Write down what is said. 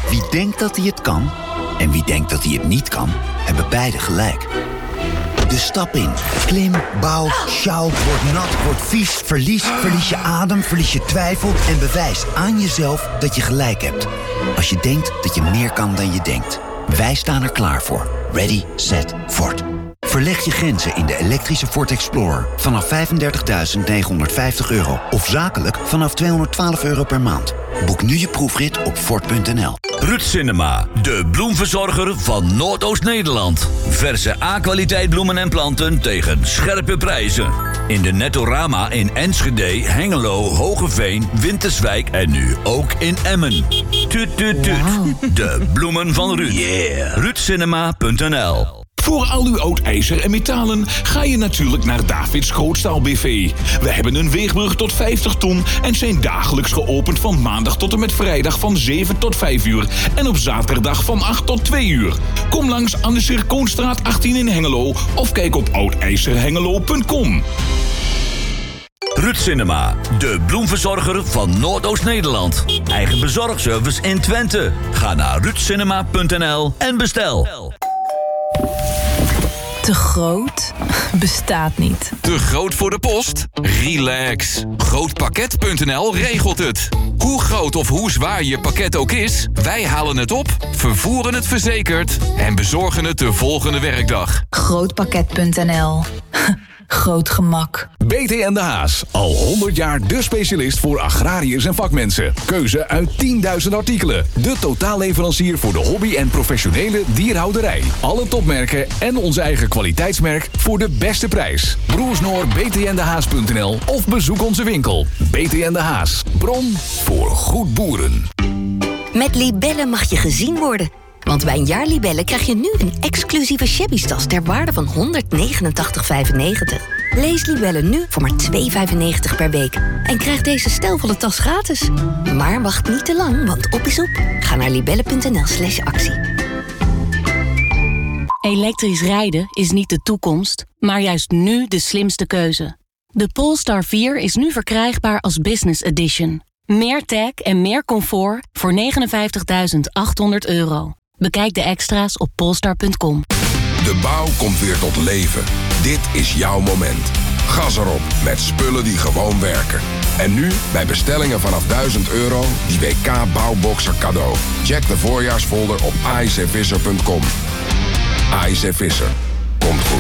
Wie denkt dat hij het kan en wie denkt dat hij het niet kan, hebben beide gelijk. Dus stap in. Klim, bouw, sjouw, word nat, word vies, verlies je adem, verlies je twijfel en bewijs aan jezelf dat je gelijk hebt. Als je denkt dat je meer kan dan je denkt. Wij staan er klaar voor. Ready, set, Ford. Verleg je grenzen in de elektrische Ford Explorer vanaf €35.950 of zakelijk vanaf €212 per maand. Boek nu je proefrit op Ford.nl. Ruud Cinema, de bloemverzorger van Noordoost-Nederland. Verse A-kwaliteit bloemen en planten tegen scherpe prijzen. In de Nettorama in Enschede, Hengelo, Hogeveen, Winterswijk en nu ook in Emmen. Tuut, tuut, tuut. Wow. De bloemen van Ruud. Yeah. RuudCinema.nl. Voor al uw oud ijzer en metalen ga je natuurlijk naar Davids Grootstaal BV. We hebben een weegbrug tot 50 ton en zijn dagelijks geopend van maandag tot en met vrijdag van 7 tot 5 uur. En op zaterdag van 8 tot 2 uur. Kom langs aan de Circoonstraat 18 in Hengelo of kijk op oudijzerhengelo.com. Ruud Cinema, de bloemverzorger van Noordoost-Nederland. Eigen bezorgservice in Twente. Ga naar ruudcinema.nl en bestel. Te groot? Bestaat niet. Te groot voor de post? Relax. Grootpakket.nl regelt het. Hoe groot of hoe zwaar je pakket ook is, wij halen het op, vervoeren het verzekerd en bezorgen het de volgende werkdag. Grootpakket.nl. Groot gemak. BT en de Haas. Al 100 jaar de specialist voor agrariërs en vakmensen. Keuze uit 10.000 artikelen. De totaalleverancier voor de hobby en professionele dierhouderij. Alle topmerken en onze eigen kwaliteitsmerk voor de beste prijs. Broersnoor btndehaas.nl of bezoek onze winkel. BT en de Haas. Bron voor goed boeren. Met Libellen mag je gezien worden. Want bij een jaar Libellen krijg je nu een exclusieve shabby-tas ter waarde van €189,95. Lees Libellen nu voor maar €2,95 per week. En krijg deze stijlvolle tas gratis. Maar wacht niet te lang, want op is op. Ga naar libellen.nl/actie. Elektrisch rijden is niet de toekomst, maar juist nu de slimste keuze. De Polestar 4 is nu verkrijgbaar als Business Edition. Meer tech en meer comfort voor €59.800. Bekijk de extra's op polestar.com. De bouw komt weer tot leven. Dit is jouw moment. Gas erop met spullen die gewoon werken. En nu bij bestellingen vanaf €1.000 die WK Bouwboxer cadeau. Check de voorjaarsfolder op AICVisser.com. AIC Visser.